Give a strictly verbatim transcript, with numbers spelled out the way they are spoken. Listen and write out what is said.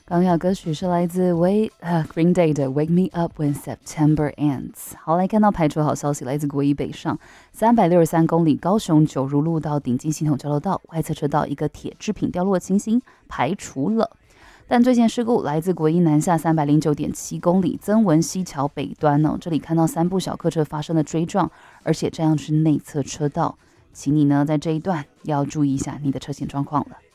刚要歌曲是来自 Wake、uh, Green Day 的 Wake Me Up When September Ends。 好，来看到排除好消息，来自国一北上三百六十三公里高雄九如路到顶金系统交流道外侧车道一个铁制品掉落情形排除了。但最近事故来自国一南下三百零九点七公里曾文溪桥北端哦，这里看到三部小客车发生了追撞，而且这样是内侧车道，请你呢在这一段要注意一下你的车险状况了。